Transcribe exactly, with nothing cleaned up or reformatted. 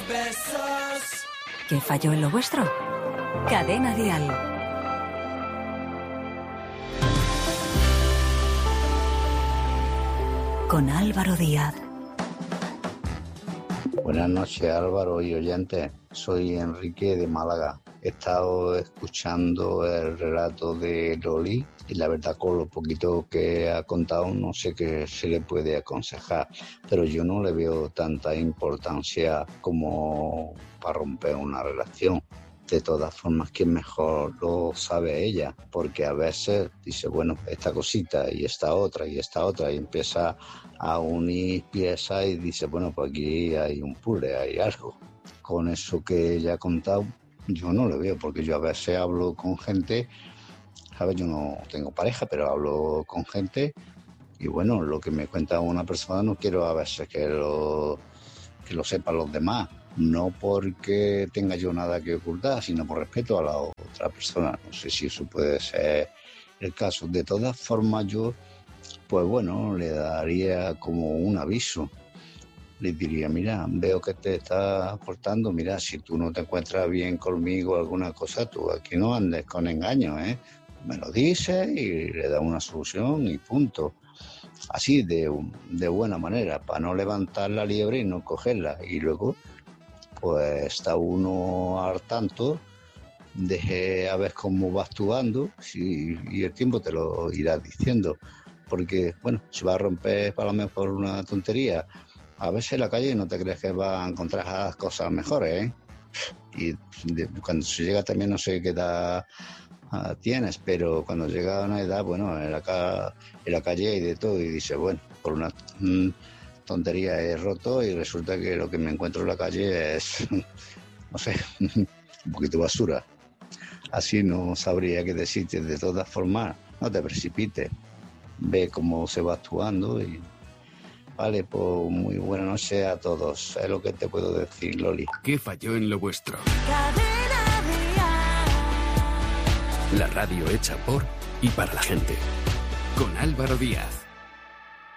besos. ¿Qué falló en lo vuestro? Cadena Dial. Con Álvaro Díaz. Buenas noches, Álvaro y oyentes. Soy Enrique de Málaga. He estado escuchando el relato de Loli y la verdad con lo poquito que ha contado no sé qué se le puede aconsejar, pero yo no le veo tanta importancia como para romper una relación. De todas formas, quien mejor lo sabe ella, porque a veces dice, bueno, esta cosita y esta otra y esta otra, y empieza a unir piezas y dice, bueno, pues aquí hay un puzzle, hay algo. Con eso que ella ha contado, yo no lo veo, porque yo a veces hablo con gente, ¿sabes? Yo no tengo pareja, pero hablo con gente y bueno, lo que me cuenta una persona no quiero a veces que lo, que lo sepan los demás. No porque tenga yo nada que ocultar, sino por respeto a la otra persona. No sé si eso puede ser el caso. De todas formas, yo, pues bueno, le daría como un aviso. Le diría, mira, veo que te estás portando, mira, si tú no te encuentras bien conmigo alguna cosa, tú aquí no andes con engaños, ¿eh? Me lo dices y le das una solución y punto. Así, de, de buena manera, para no levantar la liebre y no cogerla. Y luego, pues está uno al tanto, deje a ver cómo va actuando si, y el tiempo te lo irá diciendo. Porque, bueno, si va a romper para lo mejor una tontería, a veces en la calle no te crees que va a encontrar cosas mejores, ¿eh? Y de, cuando se llega también no sé qué edad uh, tienes, pero cuando llega a una edad, bueno, en la, en la calle hay de todo y dice, bueno, por una mm, tontería he roto y resulta que lo que me encuentro en la calle es, no sé, un poquito basura. Así no sabría qué decirte. De todas formas, no te precipites, ve cómo se va actuando y... Vale, pues muy buena noche a todos. Es lo que te puedo decir, Loli. ¿Qué falló en lo vuestro? Cadena Dial. La radio hecha por y para la gente. Con Álvaro Díaz.